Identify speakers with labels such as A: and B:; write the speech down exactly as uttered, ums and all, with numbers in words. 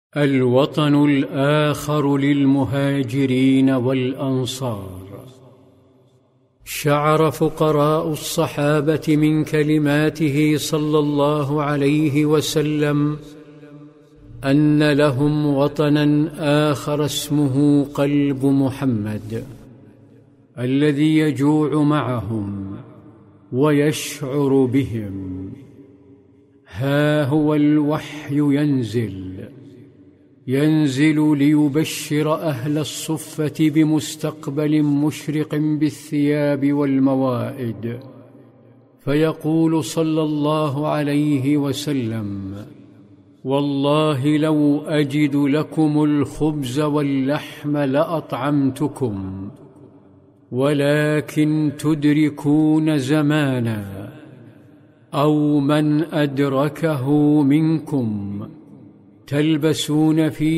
A: الوطن الآخر للمهاجرين والأنصار. شعر فقراء الصحابة من كلماته صلى الله عليه وسلم أن لهم وطنا آخر اسمه قلب محمد، الذي يجوع معهم ويشعر بهم. ها هو الوحي ينزل ينزل ليبشر أهل الصفة بمستقبل مشرق بالثياب والموائد، فيقول صلى الله عليه وسلم: والله لو أجد لكم الخبز واللحم لأطعمتكم، ولكن تدركون زمانا أو من أدركه منكم تلبسون فيه